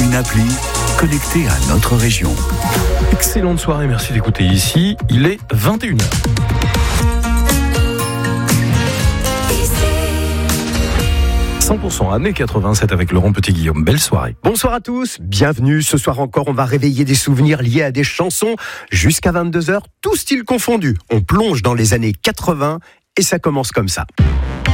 une appli connectée à notre région. Excellente soirée, merci d'écouter ici. Il est 21h. Années 87 avec Laurent Petit-Guillaume. Belle soirée. Bonsoir à tous, bienvenue. Ce soir encore, on va réveiller des souvenirs liés à des chansons jusqu'à 22h, tout style confondu. On plonge dans les années 80 et ça commence comme ça.